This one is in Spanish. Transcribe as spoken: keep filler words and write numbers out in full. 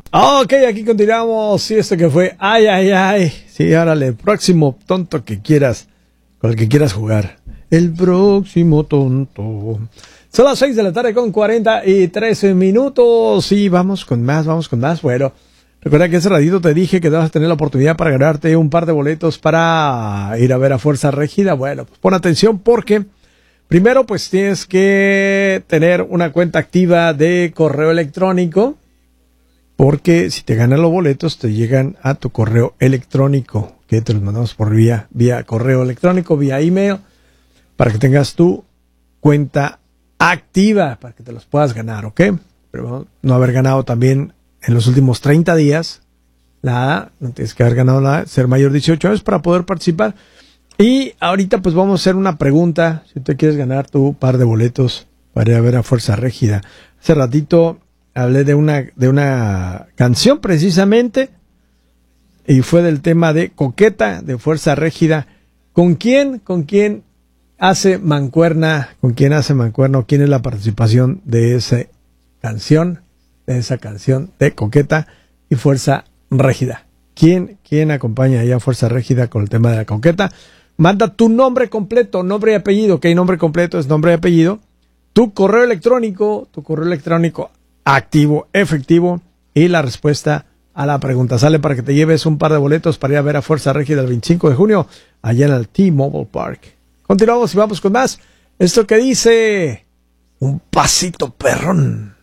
Ok, aquí continuamos. Sí, esto que fue. Ay, ay, ay. Sí, órale. Próximo tonto que quieras. Con el que quieras jugar. El próximo tonto. Son las seis de la tarde con cuarenta y trece minutos. Y vamos con más, vamos con más. Bueno, recuerda que hace ratito te dije que vas a tener la oportunidad para ganarte un par de boletos para ir a ver a Fuerza Régida. Bueno, pues pon atención porque primero pues tienes que tener una cuenta activa de correo electrónico. Porque si te ganan los boletos, te llegan a tu correo electrónico, que te los mandamos por vía, vía correo electrónico, vía email, para que tengas tu cuenta activa, para que te los puedas ganar, ¿ok? Pero no haber ganado también en los últimos treinta días, nada, no tienes que haber ganado nada, ser mayor de dieciocho años para poder participar. Y ahorita pues vamos a hacer una pregunta, si te quieres ganar tu par de boletos para ir a ver a Fuerza Régida. Hace ratito hablé de una, de una canción precisamente y fue del tema de Coqueta de Fuerza Régida. ¿Con quién? ¿Con quién hace mancuerna? ¿Con quién hace mancuerna? ¿Quién es la participación de esa canción? De esa canción de Coqueta y Fuerza Régida. ¿Quién, quién acompaña ahí a Fuerza Régida con el tema de la Coqueta? Manda tu nombre completo, nombre y apellido. ¿Qué nombre completo? Es nombre y apellido. Tu correo electrónico, tu correo electrónico activo, efectivo, y la respuesta a la pregunta. Sale para que te lleves un par de boletos para ir a ver a Fuerza Régida el veinticinco de junio, allá en el T-Mobile Park. Continuamos y vamos con más. Esto que dice un pasito perrón.